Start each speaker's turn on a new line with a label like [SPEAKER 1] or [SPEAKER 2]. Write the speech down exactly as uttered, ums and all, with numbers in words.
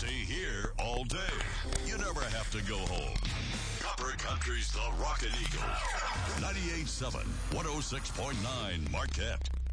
[SPEAKER 1] stay here all day. You never have to go home. Copper Country's The Rockin' Eagle. ninety-eight point seven, one oh six point nine Marquette.